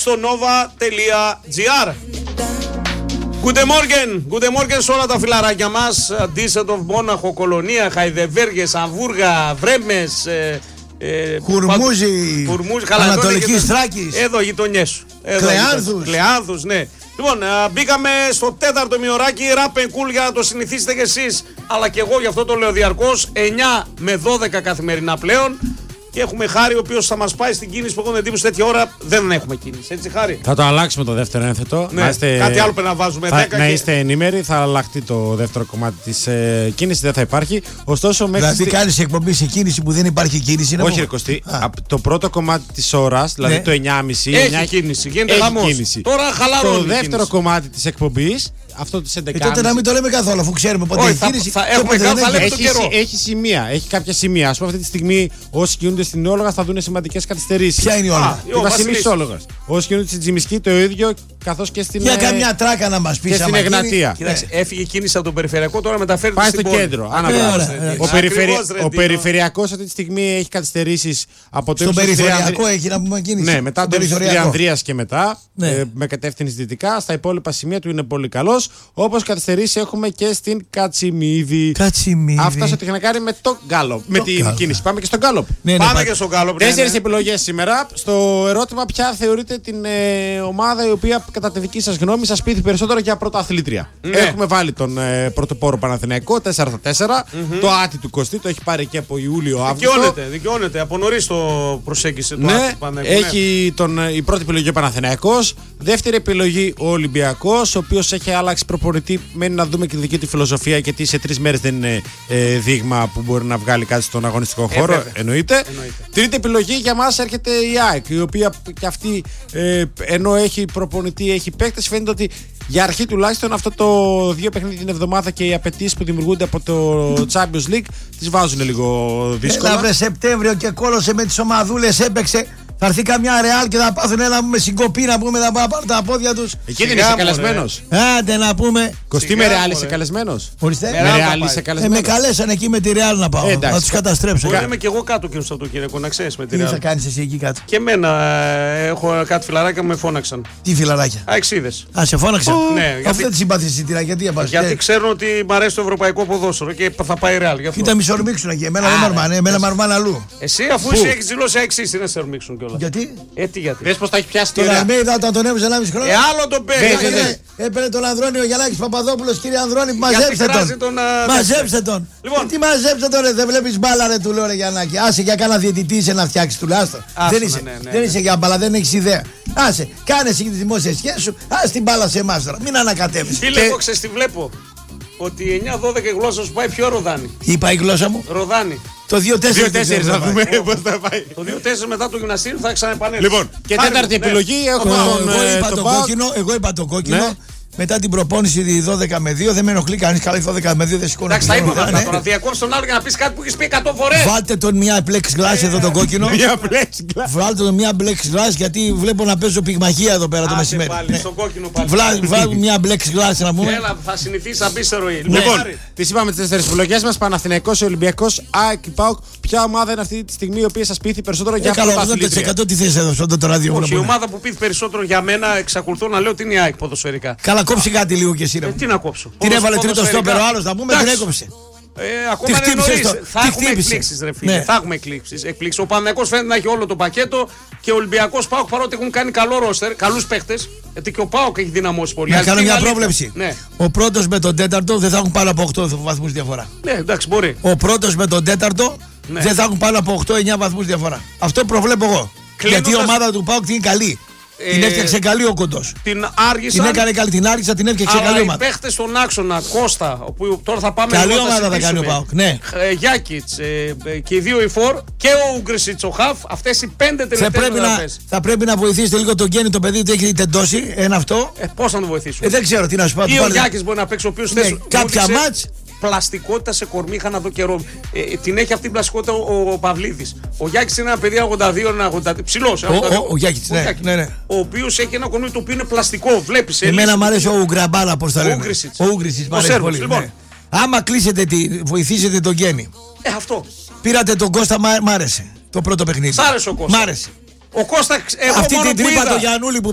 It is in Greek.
στο nova.gr. Guten Morgen σε όλα τα φιλαράκια μας. Ντίσεντοφ, Μόναχο, Κολονία, Χαϊδεβέργες, Αμβούργα, Βρέμες, Χουρμούζι, Ανατολικής Θράκης. Εδώ γειτονιές σου. Κλεάνθους, ναι. Λοιπόν, μπήκαμε στο τέταρτο μειωράκι, rap and cool για να το συνηθίσετε κι εσείς, αλλά και εγώ γι' αυτό το λέω διαρκώς, 9 με 12 καθημερινά πλέον. Και έχουμε Χάρη, ο οποίος θα μας πάει στην κίνηση που έχω την εντύπωση τέτοια ώρα δεν έχουμε κίνηση. Έτσι, Χάρη. Θα το αλλάξουμε το δεύτερο ένθετο. Ναι, κάτι άλλο πρέπει να βάζουμε. Να είστε ενήμεροι, θα αλλάχτεί το δεύτερο κομμάτι της κίνησης, δεν θα υπάρχει. Ωστόσο, μέχρι. Δηλαδή, κάνεις εκπομπή σε κίνηση που δεν υπάρχει κίνηση. Όχι, ρε Κωστή. Το πρώτο κομμάτι της ώρας, δηλαδή το 9.30. Έχει κίνηση. Γίνεται χαμός. Τώρα χαλαρώνει. Το δεύτερο κομμάτι της εκπομπής. Αυτό της 11. Τότε να μην το λέμε καθόλου, αφού ξέρουμε πότε έχει κίνηση. Έχει σημεία, έχει κάποια σημεία. Ας πούμε, αυτή τη στιγμή όσοι κινούνται στην Όλογα θα δουν σημαντικές καθυστερήσεις. Ποια είναι η Όλογα? Η Βασιλής Όλογας. Όσοι κινούνται στην Τζιμισκή το ίδιο, καθώς και στην. Για καμιά τράκα να μας πει. Και στην Εγνατία. Κοίταξε, έφυγε κίνηση από το περιφερειακό, τώρα μεταφέρεται πάει στο κέντρο. Ο περιφερειακός αυτή τη στιγμή έχει καθυστερήσεις από το. Στον περιφερειακό έχει να πούμε κίνηση. Ναι, μετά το Ανδρείας και μετά. Με κατεύθυνση δυτικά. Στα υπόλοιπα σημεία του είναι πολύ καλός. Όπως καθυστερήσει έχουμε και στην Κατσιμίδη. Αυτό ότι έχει να κάνει με το γκάλοπ. Με την κίνηση. Πάμε και στον γκάλοπ. Πάμε και στον γκάλοπ. 4 επιλογές σήμερα. Στο ερώτημα, ποια θεωρείτε την ομάδα η οποία κατά τη δική σας γνώμη σας πείθει περισσότερο για πρωταθλήτρια. Έχουμε βάλει τον πρωτοπόρο Παναθηναϊκό 4-4. Το άτι του Κωστή το έχει πάρει και από Ιούλιο-Αύγουστο. Δικαιώνεται. Από νωρίς το προσέγγισε το άτι του Παναθηναϊκού. Έχει η πρώτη επιλογή ο Παναθηναϊκός. Δεύτερη επιλογή ο Ολυμπιακός, ο οποίος έχει αλλάξει προπονητή. Μένει να δούμε και τη δική του φιλοσοφία, γιατί σε 3 μέρες δεν είναι δείγμα που μπορεί να βγάλει κάτι στον αγωνιστικό χώρο. Εννοείται. Τρίτη επιλογή για μας έρχεται η ΑΕΚ, η οποία και αυτή ενώ έχει προπονητή, έχει παίκτες. Φαίνεται ότι για αρχή τουλάχιστον αυτό το 2 παιχνίδι την εβδομάδα και οι απαιτήσεις που δημιουργούνται από το Champions League τις βάζουν λίγο δύσκολα. Έλα βρε Σεπτέμβριο και κόλωσε με τις ομαδούλες, έπαιξε. Θα έρθει καμιά Ρεάλ και θα πάθουν ένα με συγκοπή να πούμε, θα πάρουν τα πόδια τους. Εκεί δεν είσαι καλεσμένος. Άντε να πούμε. Κωστή, με Ρεάλ είσαι καλεσμένος. Ορίστε. Με Ρεάλ είσαι καλεσμένος. Με καλέσαν εκεί με τη Ρεάλ να πάω. Να τους καταστρέψω. Είμαι και εγώ κάτω και στο Σαββατοκύριακο, να ξέρεις με τη Ρεάλ. Τι θα κάνεις εσύ εκεί κάτω? Και εμένα έχω κάτι φιλαράκια που με φώναξαν. Τι φιλαράκια? Αεξίδες. Α, σε φώναξαν. Ναι, αφού δεν τη συμπαθείς τη γιατί γιατί ξέρουν ότι μ' αρέσει το ευρωπαϊκό ποδόσφαιρο και θα πάει Ρεάλ. Κοίτα, μη σε ορμήξουν εκεί. Εμένα δεν μαρμάνε, εμένα μαρμάνε αλλού. Εσύ αφού εσύ έχεις δηλώσει αεξίδες, τι να σε ορμήξουν κιόλας. Γιατί? Γιατί. Δες πως τα έχει πιάσει τον Αλμέιδα όταν τον έβριζε 1,5 χρόνο. Άλλο τον παίζει. Έπαιρνε τον Ανδρώνη ο Γιαννάκης Παπαδόπουλος, κύριε Ανδρώνη, μαζέψτε τον. Μαζέψτε τον. Λοιπόν. Τι μαζέψτε τον, δεν βλέπεις μπάλα, ρε, του λέω, ρε Γιαννάκη. Άσε για κάνα διαιτητή είσαι να φτιάξεις τουλάχιστον. Δεν είσαι για μπάλα, δεν έχεις ιδέα. Άσε, κάνε εσύ τη δημόσια σχέση σου, άσε την μπάλα σε εμάς τώρα. Μην ανακατεύεις. Τι λέγω, ξέρεις τι βλέπω? Ότι 9-12 η γλώσσα σου πάει πιο ροδάνη. Τι πάει η γλώσσα μου? Ροδάνη. Το 2-4 θα δούμε πώς θα πάει. Το 2-4 μετά το γυμναστήριο θα ξαναεπανέλθει. Λοιπόν, και τέταρτη επιλογή έχουμε εγώ είπα το κόκκινο. Μετά την προπόνηση 12 με 2 δεν με ενοχλεί κανείς. Καλά, 12 με 2 δεν σηκώνω. Εντάξει, τα είπα τώρα. Διακόψει τον άλλο για να πει κάτι που έχει πει 100 φορές. Βάλτε τον μια plexiglass εδώ τον κόκκινο. Μια plexiglass. Βάλτε τον μια plexiglass γιατί βλέπω να παίζω πυγμαχία εδώ πέρα το μεσημέρι. Στον κόκκινο πάλι. Βάλτε μια plexiglass να πούμε. Έλα, θα συνηθίσει να μπει σε ροή. Λοιπόν, τις είπαμε τις 4 επιλογές μας: Παναθηναϊκός, Ολυμπιακός, ΑΕΚ, ΠΑΟΚ. Ποια ομάδα είναι αυτή τη στιγμή η οποία σας πείθει περισσότερο για πρωταθλήτρια? 80% τι θες εδώ στο ραδιόφωνο? Όχι, η ομάδα που πείθει περισσότερο για μένα, εξακολουθώ να λέω ότι είναι η ΑΕΚ ποδοσφαιρικά. Καλά, κόψει κάτι λίγο και εσύ. Τι να κόψω? Την έβαλε τρίτο στόπερο ο άλλος να πούμε, την έκοψε. Ακόμα είναι νωρίς. Θα έχουμε εκπλήξεις, ρε φίλε. Θα έχουμε εκπλήξεις. Ο Παναθηναϊκός φαίνεται να έχει όλο το πακέτο και ο Ολυμπιακός, ΠΑΟΚ, παρότι έχουν κάνει καλό ρόστερ, καλούς παίχτες, γιατί και ο ΠΑΟΚ έχει δυναμώσει πολύ. Να κάνω μια πρόβλεψη. Ο πρώτος με τον τέταρτο δεν θα έχουν πάνω από 8 βαθμούς διαφορά. Ναι, εντάξει, μπορεί. Ο πρώτος με τον τέταρτο δεν θα έχουν πάνω από 8-9 βαθμούς διαφορά. Αυτό προβλέπω εγώ. Γιατί η ομάδα του ΠΑΟΚ είναι καλή. Την έφτιαξε καλή ο Κοντός. Την άργησαν. Την έκανε καλή, την άργησα, την έφτιαξε καλή ομάδα. Οι παίχτες στον άξονα, Κώστα, που τώρα θα πάμε. Καλή ομάδα θα κάνει ο ΠΑΟΚ. Ναι. Γιάκιτς και οι δύο οι φορ και ο Ούγκρισιτς ο Χαφ. Αυτές οι 5 τελευταίες μεταγραφές. Θα πρέπει να βοηθήσετε λίγο τον Γκένι, το παιδί του έχει τεντώσει. Ένα αυτό. Πώς θα το βοηθήσουμε? Δεν ξέρω τι να σου πω. Ή ο Γιάκης μπορεί να παίξει, ο οποίος θες. Κάποια μάτς. Πλαστικότητα σε κορμί είχα να δω καιρό. Την έχει αυτή την πλαστικότητα ο Παυλίδης. Ο Γιάκης είναι ένα παιδί 82-83. Ψηλός. Ο Γιάκης, ναι. Ο οποίος έχει ένα κορμί το οποίο είναι πλαστικό. Βλέπεις. Εμένα μου αρέσει ο Ουγκραμπάλα, πώς τα λένε. Ο Ούγκρισιτς μου αρέσει πολύ. Λοιπόν. Άμα κλείσετε, βοηθήσετε τον Γκένι. Αυτό. Πήρατε τον Κώστα, μ' άρεσε το πρώτο παιχνίδι. Σ' άρεσε ο Κώστα. Μ' άρεσε. Ο Κώστα, αυτή την τρύπα το Γιαννούλη που